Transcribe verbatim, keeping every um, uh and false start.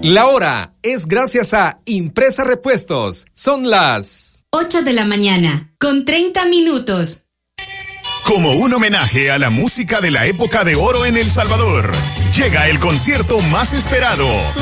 La hora es gracias a Impresa Repuestos. Son las ocho de la mañana, con treinta minutos. Como un homenaje a la música de la época de oro en El Salvador, llega el concierto más esperado.